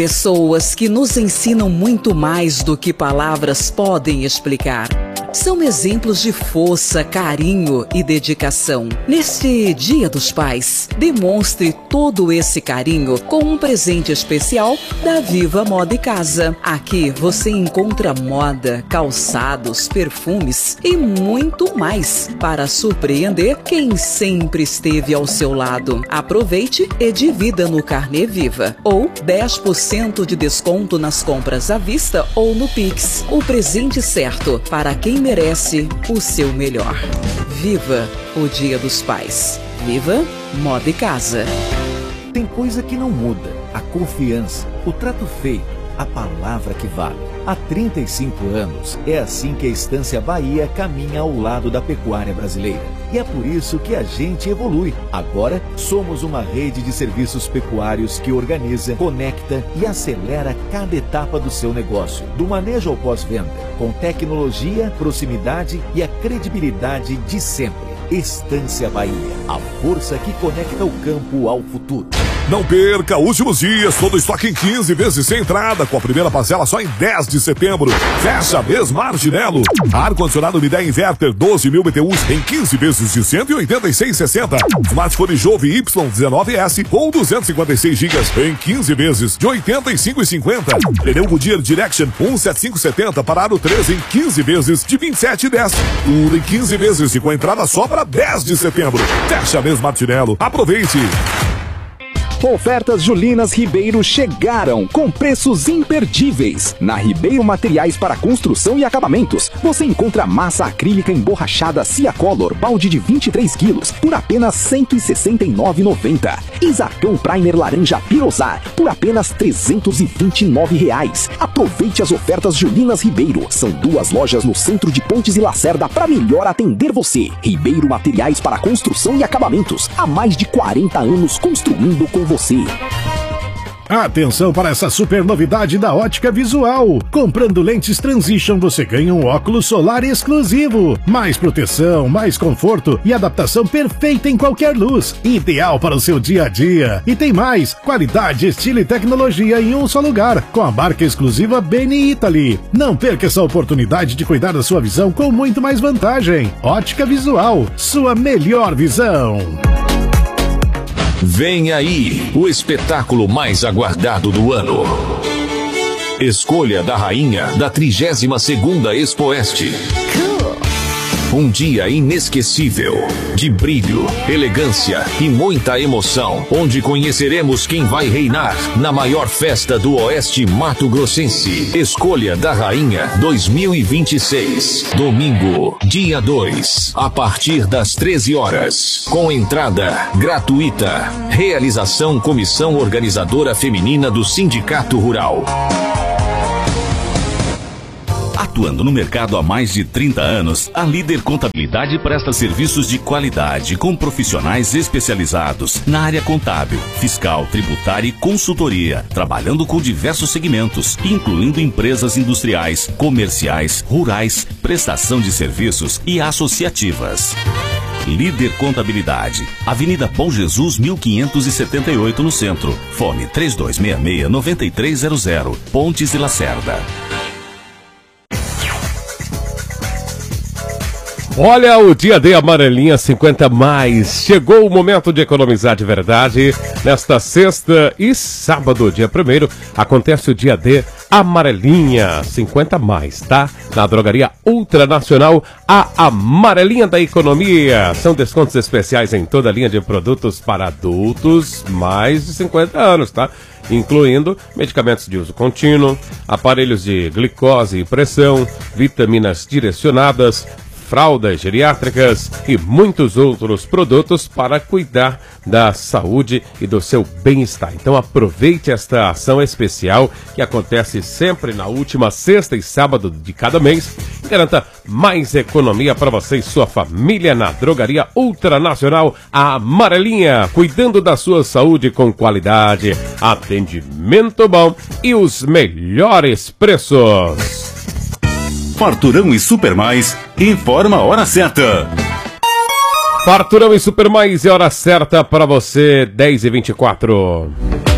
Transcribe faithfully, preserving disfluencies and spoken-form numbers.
Pessoas que nos ensinam muito mais do que palavras podem explicar. São exemplos de força, carinho e dedicação. Neste Dia dos Pais, demonstre todo esse carinho com um presente especial da Viva Moda e Casa. Aqui você encontra moda, calçados, perfumes e muito mais para surpreender quem sempre esteve ao seu lado. Aproveite e divida no Carnê Viva ou dez por cento de desconto nas compras à vista ou no Pix. O presente certo para quem merece o seu melhor. Viva o Dia dos Pais. Viva Moda e Casa. Tem coisa que não muda: a confiança, o trato feito, a palavra que vale. Há trinta e cinco anos é assim que a Estância Bahia caminha ao lado da pecuária brasileira. E é por isso que a gente evolui. Agora somos uma rede de serviços pecuários que organiza, conecta e acelera cada etapa do seu negócio, do manejo ao pós-venda, com tecnologia, proximidade e a credibilidade de sempre. Estância Bahia, a força que conecta o campo ao futuro. Não perca, últimos dias, todo estoque em quinze vezes sem entrada, com a primeira parcela só em dez de setembro. Fecha mês Marginelo. Ar-condicionado Midea Inverter doze mil B T Us em quinze vezes de cento e oitenta e seis reais e sessenta centavos. Smartphone Jove Y dezenove S ou duzentos e cinquenta e seis gigas em quinze vezes de oitenta e cinco reais e cinquenta centavos. Pneu Goodyear Direction cento e setenta e cinco setenta para aro treze em quinze vezes de vinte e sete reais e dez centavos. Tudo em quinze vezes e com entrada só para dez de setembro. Fecha mês Martinello. Aproveite! Ofertas Julinas Ribeiro chegaram com preços imperdíveis. Na Ribeiro Materiais para Construção e Acabamentos, você encontra massa acrílica emborrachada Ciacolor, balde de vinte e três quilos, por apenas cento e sessenta e nove reais e noventa centavos. Isarcão Primer Laranja Pirosar, por apenas trezentos e vinte e nove reais. Aproveite as ofertas Julinas Ribeiro. São duas lojas no centro de Pontes e Lacerda para melhor atender você. Ribeiro Materiais para Construção e Acabamentos. Há mais de quarenta anos construindo com você. Atenção para essa super novidade da Ótica Visual. Comprando lentes Transition, você ganha um óculos solar exclusivo. Mais proteção, mais conforto e adaptação perfeita em qualquer luz. Ideal para o seu dia a dia. E tem mais: qualidade, estilo e tecnologia em um só lugar, com a marca exclusiva Beni Italy. Não perca essa oportunidade de cuidar da sua visão com muito mais vantagem. Ótica Visual, sua melhor visão. Vem aí o espetáculo mais aguardado do ano. Escolha da rainha da trigésima segunda Expoeste. Um dia inesquecível, de brilho, elegância e muita emoção, onde conheceremos quem vai reinar na maior festa do Oeste Mato Grossense. Escolha da Rainha dois mil e vinte e seis. Domingo, dia dois, a partir das treze horas. Com entrada gratuita. Realização Comissão Organizadora Feminina do Sindicato Rural. Atuando no mercado há mais de trinta anos, a Líder Contabilidade presta serviços de qualidade com profissionais especializados na área contábil, fiscal, tributária e consultoria, trabalhando com diversos segmentos, incluindo empresas industriais, comerciais, rurais, prestação de serviços e associativas. Líder Contabilidade, Avenida Bom Jesus mil quinhentos e setenta e oito no centro. Fone três dois seis seis, nove três zero zero, Pontes e Lacerda. Olha, o dia D Amarelinha cinquenta mais. Chegou o momento de economizar de verdade. Nesta sexta e sábado, dia primeiro, acontece o dia D Amarelinha cinquenta mais, tá? Na drogaria Ultranacional, a Amarelinha da Economia. São descontos especiais em toda a linha de produtos para adultos mais de cinquenta anos, tá? Incluindo medicamentos de uso contínuo, aparelhos de glicose e pressão, vitaminas direcionadas, fraldas geriátricas e muitos outros produtos para cuidar da saúde e do seu bem-estar. Então aproveite esta ação especial que acontece sempre na última sexta e sábado de cada mês e garanta mais economia para você e sua família na drogaria Ultranacional, a Amarelinha, cuidando da sua saúde com qualidade, atendimento bom e os melhores preços. Farturão e Super Mais informa a hora certa. Farturão e Super Mais é hora certa para você, dez e vinte e quatro.